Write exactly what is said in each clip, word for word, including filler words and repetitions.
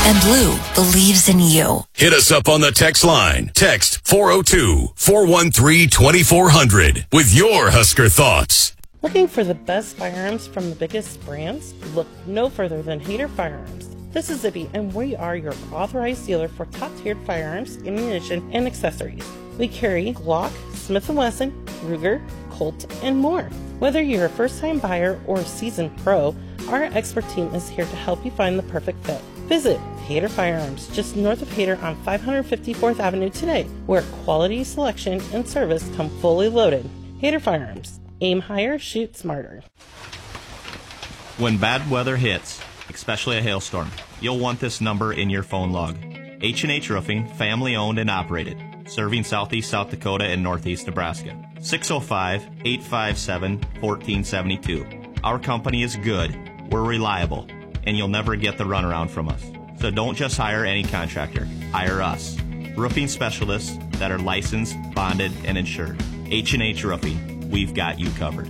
And Blue believes in you. Hit us up on the text line. Text four oh two, four one three, two four zero zero with your Husker thoughts. Looking for the best firearms from the biggest brands? Look no further than Hayter Firearms. This is Zibby, and we are your authorized dealer for top-tiered firearms, ammunition, and accessories. We carry Glock, Smith and Wesson, Ruger, Colt, and more. Whether you're a first-time buyer or a seasoned pro, our expert team is here to help you find the perfect fit. Visit Hayter Firearms, just north of Hayter on five fifty-fourth Avenue today, where quality, selection, and service come fully loaded. Hayter Firearms. Aim higher, shoot smarter. When bad weather hits, especially a hailstorm, you'll want this number in your phone log. H and H Roofing, family owned and operated, serving southeast South Dakota and northeast Nebraska. six oh five, eight five seven, one four seven two. Our company is good, we're reliable, and you'll never get the runaround from us. So don't just hire any contractor. Hire us. Roofing specialists that are licensed, bonded, and insured. H and H Roofing. We've got you covered.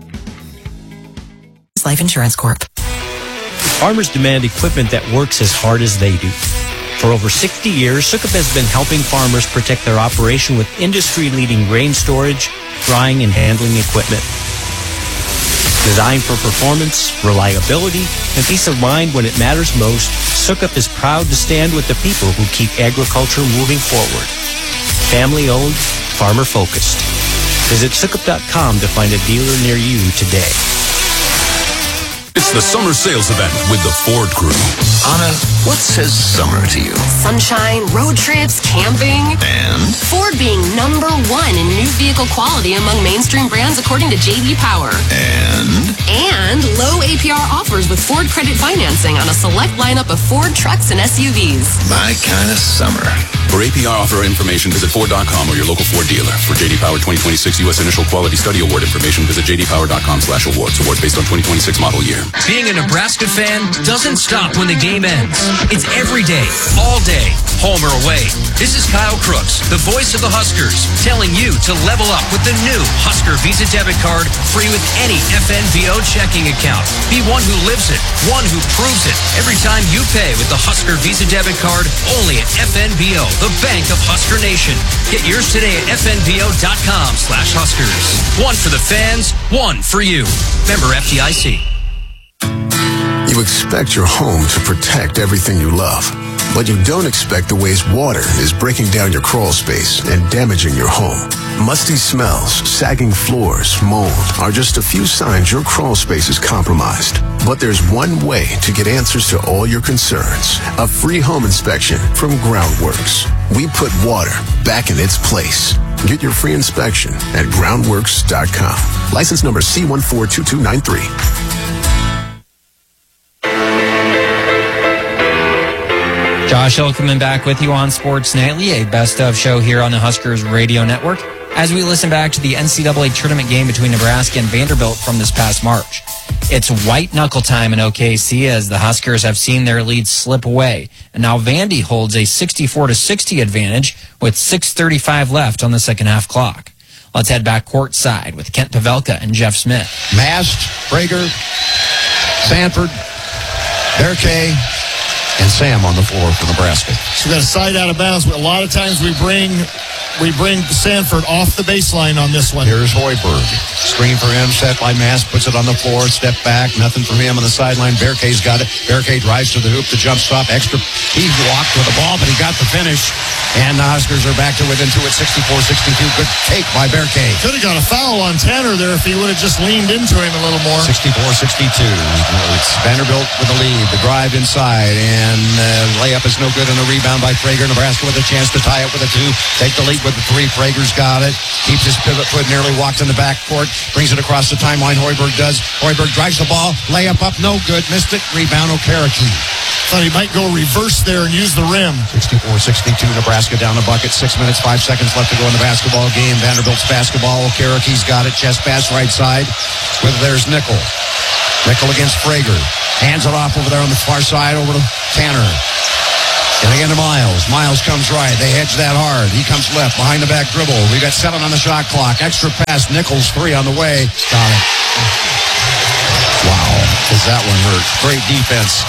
Life Insurance Corp. Farmers demand equipment that works as hard as they do. For over sixty years, Sukup has been helping farmers protect their operation with industry-leading grain storage, drying, and handling equipment. Designed for performance, reliability, and peace of mind when it matters most, Sukup is proud to stand with the people who keep agriculture moving forward. Family-owned, farmer-focused. Visit Sukup dot com to find a dealer near you today. It's the summer sales event with the Ford Crew. Anna, what says summer to you? Sunshine, road trips, camping. And? Ford being number one in new vehicle quality among mainstream brands according to J D Power. And? And low A P R offers with Ford credit financing on a select lineup of Ford trucks and S U Vs. My kind of summer. For A P R offer information, visit Ford dot com or your local Ford dealer. For J D Power twenty twenty-six U S Initial Quality Study Award information, visit J D Power dot com slash awards. Awards based on twenty twenty-six model year. Being a Nebraska fan doesn't stop when the game ends. It's every day, all day, home or away. This is Kyle Crooks, the voice of the Huskers, telling you to level up with the new Husker Visa debit card, free with any F N B O checking account. Be one who lives it, one who proves it. Every time you pay with the Husker Visa debit card, only at F N B O, the bank of Husker Nation. Get yours today at F N B O dot com slash Huskers. One for the fans, one for you. Member F D I C. You expect your home to protect everything you love, but you don't expect the ways water is breaking down your crawl space and damaging your home. Musty smells, sagging floors, mold are just a few signs your crawl space is compromised. But there's one way to get answers to all your concerns. A free home inspection from Groundworks. We put water back in its place. Get your free inspection at groundworks dot com. License number C one four two two nine three. Josh Hill coming back with you on Sports Nightly, a best-of show here on the Huskers Radio Network, as we listen back to the N C double A tournament game between Nebraska and Vanderbilt from this past March. It's white-knuckle time in O K C as the Huskers have seen their lead slip away, and now Vandy holds a sixty-four to sixty advantage with six thirty-five left on the second half clock. Let's head back courtside with Kent Pavelka and Jeff Smith. Mast, Prager, Sanford, Berkay, and Sam on the floor for Nebraska. So got a side out of bounds, but a lot of times we bring we bring Sanford off the baseline on this one. Here's Hoiberg. Screen for him, set by Mast, puts it on the floor, step back, nothing from him on the sideline. Berkay's got it. Berkay drives to the hoop, the jump stop, extra. He walked with the ball, but he got the finish. And the Huskers are back to within two at sixty-four sixty-two. Good take by Berkay. Could have got a foul on Tanner there if he would have just leaned into him a little more. sixty-four sixty-two. It's Vanderbilt with the lead. The drive inside, and uh, layup is no good, and a rebound by Prager. Nebraska with a chance to tie it with a two. Take the lead with the three. Prager's got it. Keeps his pivot foot, nearly walked in the backcourt. Brings it across the timeline. Hoiberg does. Hoiberg drives the ball. Layup up, no good. Missed it. Rebound, Okereke. Thought he might go reverse there and use the rim. sixty-four sixty-two, Nebraska down the bucket. Six minutes, five seconds left to go in the basketball game. Vanderbilt's basketball. Okereke's got it. Chest pass right side. With there's Nickel. Nickel against Prager. Hands it off over there on the far side over to Tanner. And again to Miles. Miles comes right. They hedge that hard. He comes left. Behind the back dribble. We got seven on the shot clock. Extra pass. Nichols three on the way. Got it. Wow. Does that one hurt? Great defense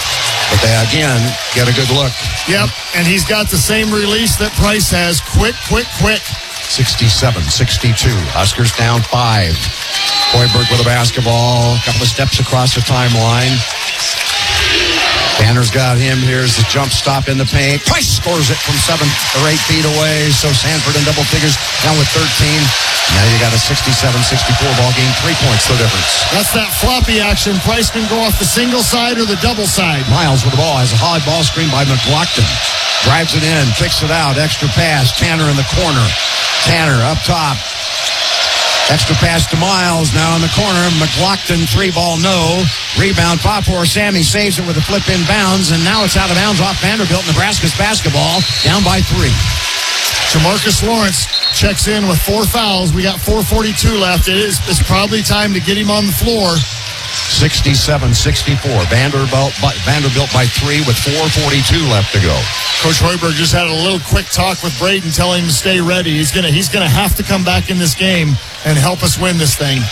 But they, again, get a good look. Yep, and he's got the same release that Price has. Quick, quick, quick. sixty-seven sixty-two. Huskers down five. Hoiberg with a basketball. A couple of steps across the timeline. Tanner's got him. Here's the jump stop in the paint. Price scores it from seven or eight feet away. So Sanford in double figures, down with thirteen. Now you got a sixty-seven sixty-four ball game. Three points the difference. That's that floppy action. Price can go off the single side or the double side. Miles with the ball. Has a high ball screen by McLaughlin. Drives it in. Kicks it out. Extra pass. Tanner in the corner. Tanner up top. Extra pass to Miles. Now in the corner. McLaughlin, three ball, no. Rebound, Papour. Sammy saves it with a flip in bounds, and now it's out of bounds off Vanderbilt. Nebraska's basketball down by three. Jamarcus Lawrence checks in with four fouls. We got four forty-two left. It is it's probably time to get him on the floor. sixty-seven sixty-four. Vanderbilt by, Vanderbilt by three with four forty-two left to go. Coach Hoiberg just had a little quick talk with Braden, telling him to stay ready. He's gonna he's gonna have to come back in this game and help us win this thing.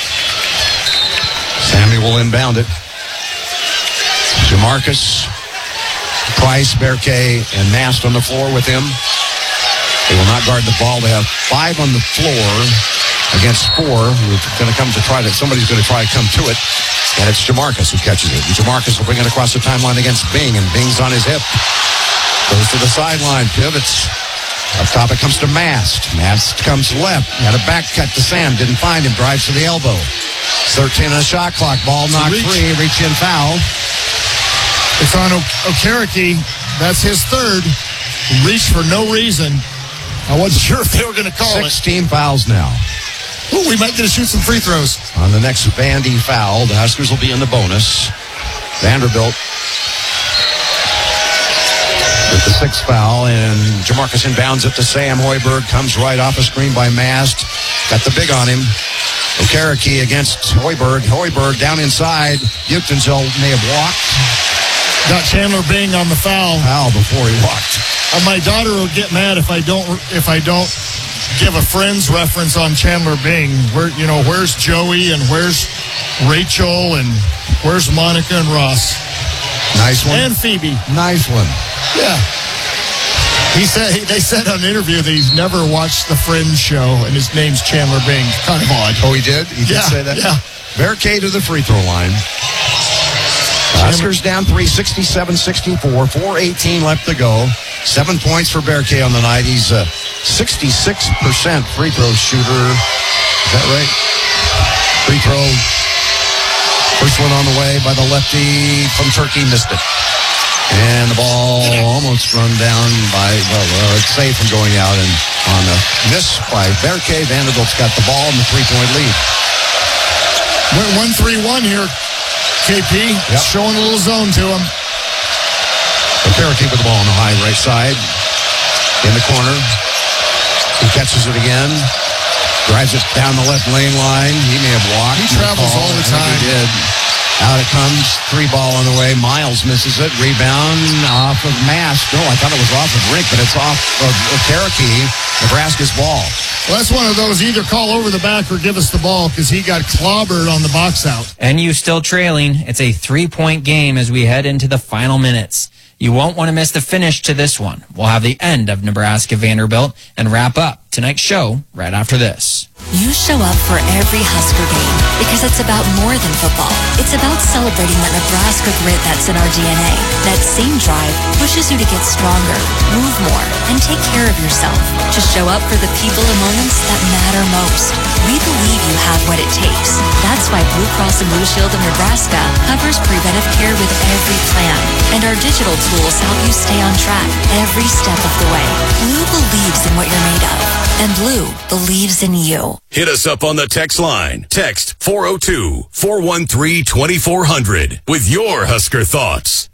Sammy will inbound it. Jamarcus, Price, Berkay, and Mast on the floor with him. They will not guard the ball. They have five on the floor against four. We're going to come to try to, somebody's going to try to come to it. And it's Jamarcus who catches it. And Jamarcus will bring it across the timeline against Bing, and Bing's on his hip. Goes to the sideline, pivots. Up top it comes to Mast. Mast comes left. Had a back cut to Sam. Didn't find him. Drives to the elbow. thirteen on the shot clock. Ball knocked reach. free. Reach in foul. It's on o- Okereke. That's his third. Reach for no reason. I wasn't sure if they were going to call sixteen it. sixteen fouls now. Ooh, we might get to shoot some free throws. On the next Vandy foul, the Huskers will be in the bonus. Vanderbilt with the sixth foul, and Jamarcus inbounds it to Sam Hoiberg. Comes right off a screen by Mast. Got the big on him. Okereke against Hoiberg. Hoiberg down inside. Buchtenzel may have walked. Got Chandler Bing on the foul. Foul before he walked. Uh, my daughter will get mad if I don't if I don't give a Friends reference on Chandler Bing. Where you know where's Joey and where's Rachel and where's Monica and Ross? Nice one. And Phoebe. Nice one. Yeah. He said he, they said on an interview that he's never watched the Friends show, and his name's Chandler Bing. Kind of odd. Oh, he did. He did yeah, say that. Yeah. Berkay to the free throw line. Huskers down three, sixty-seven sixty-four, four eighteen left to go. Seven points for Berkay on the night. He's a sixty-six percent free throw shooter. Is that right? Free throw. First one on the way by the lefty from Turkey. Missed it. And the ball almost run down by, well, uh, it's safe from going out. And on a miss by Berkay, Vanderbilt's got the ball and the three-point lead. Went one three one here. K P, yep. Showing a little zone to him. Okereke with the ball on the high right side. In the corner. He catches it again. Drives it down the left lane line. He may have walked. He travels all the time. He did. Out it comes. Three ball on the way. Miles misses it. Rebound off of Mast. No, I thought it was off of Rink, but it's off of Okereke. Nebraska's ball. Well, that's one of those, either call over the back or give us the ball, because he got clobbered on the box out. N U still trailing. It's a three-point game as we head into the final minutes. You won't want to miss the finish to this one. We'll have the end of Nebraska Vanderbilt and wrap up tonight's show right after this. You show up for every Husker game because it's about more than football. It's about celebrating that Nebraska grit that's in our D N A. That same drive pushes you to get stronger, move more, and take care of yourself. To show up for the people and moments that matter most. We believe you have what it takes. That's why Blue Cross and Blue Shield of Nebraska covers preventive care with every plan. And our digital tools help you stay on track every step of the way. Blue believes in what you're made of. And Blue believes in you. Hit us up on the text line. Text four oh two, four one three, two four zero zero with your Husker thoughts.